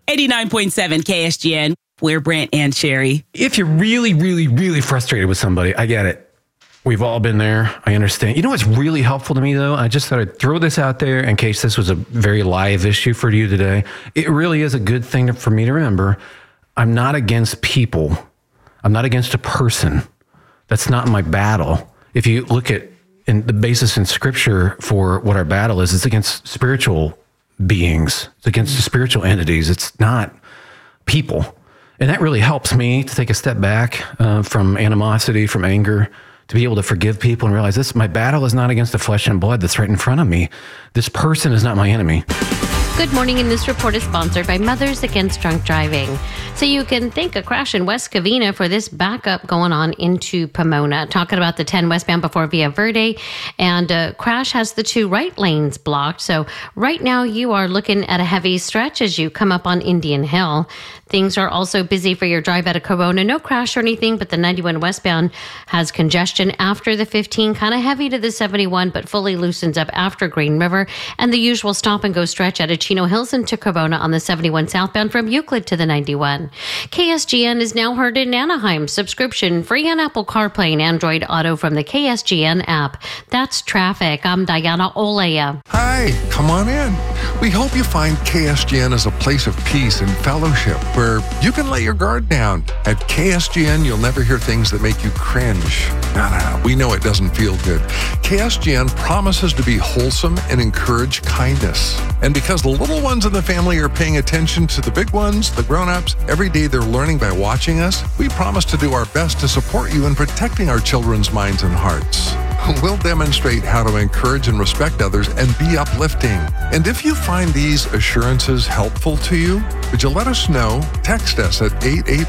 89.7 KSGN. We're Brent and Sherry. If you're really, really, really frustrated with somebody, I get it. We've all been there. I understand. You know what's really helpful to me, though? I just thought I'd throw this out there in case this was a very live issue for you today. It really is a good thing for me to remember. I'm not against people. I'm not against a person. That's not my battle. If you look at the basis in Scripture for what our battle is, it's against spiritual beings. It's against the spiritual entities. It's not people. And that really helps me to take a step back from animosity, from anger, to be able to forgive people and realize my battle is not against the flesh and blood that's right in front of me. This person is not my enemy. Good morning, and this report is sponsored by Mothers Against Drunk Driving. So you can thank a crash in West Covina for this backup going on into Pomona. Talking about the 10 westbound before Villa Verde, and crash has the 2 right lanes blocked. So right now you are looking at a heavy stretch as you come up on Indian Hill. Things are also busy for your drive out of Corona. No crash or anything, but the 91 westbound has congestion after the 15, kind of heavy to the 71, but fully loosens up after Green River. And the usual stop and go stretch out of Chino Hills into Corona on the 71 southbound from Euclid to the 91. KSGN is now heard in Anaheim. Subscription free on Apple CarPlay and Android Auto from the KSGN app. That's traffic. I'm Diana Olea. Hi, come on in. We hope you find KSGN as a place of peace and fellowship where you can let your guard down. At KSGN, you'll never hear things that make you cringe. No. We know it doesn't feel good. KSGN promises to be wholesome and encourage kindness. And because the little ones in the family are paying attention to the big ones, the grown-ups, every day they're learning by watching us, we promise to do our best to support you in protecting our children's minds and hearts. We'll demonstrate how to encourage and respect others and be uplifting. And if you find these assurances helpful to you, would you let us know? Text us at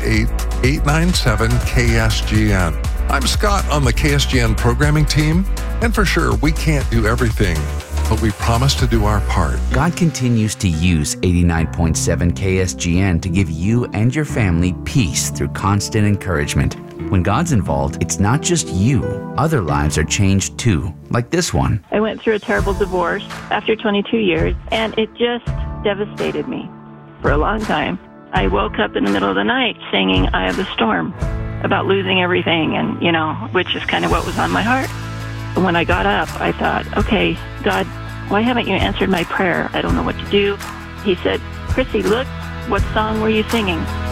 888-897-KSGN. I'm Scott on the KSGN programming team, and for sure, we can't do everything, but we promise to do our part. God continues to use 89.7 KSGN to give you and your family peace through constant encouragement. When God's involved, it's not just you. Other lives are changed too, like this one. I went through a terrible divorce after 22 years, and it just devastated me for a long time. I woke up in the middle of the night singing Eye of the Storm about losing everything, and, which is kind of what was on my heart. And when I got up, I thought, okay, God, why haven't you answered my prayer? I don't know what to do. He said, Chrissy, look, what song were you singing?